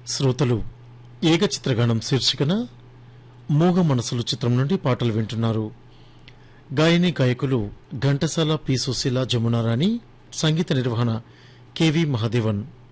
శ్రోతలు ఏకచిత్రగానం శీర్షికన మూగ మనసులు చిత్రం నుండి పాటలు వింటున్నారు. గాయని గాయకులు ఘంటసాల, పి. సుశీల, జమునారాణి. సంగీత నిర్వహణ కెవి మహాదేవన్.